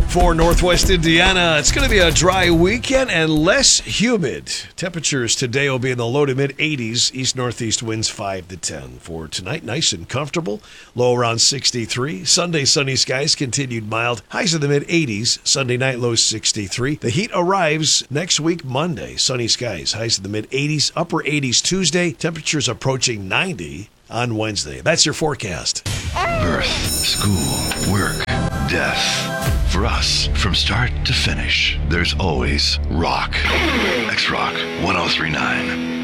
For Northwest Indiana, it's going to be a dry weekend and less humid. Temperatures today will be in the low to mid 80s. East-northeast winds 5 to 10. For tonight, nice and comfortable. Low around 63. Sunday, sunny skies, continued mild. Highs in the mid 80s. Sunday night, low 63. The heat arrives next week, Monday. Sunny skies, highs in the mid 80s. Upper 80s Tuesday. Temperatures approaching 90 on Wednesday. That's your forecast. Birth, school, work, death. For us, from start to finish, there's always rock. X-Rock 1039.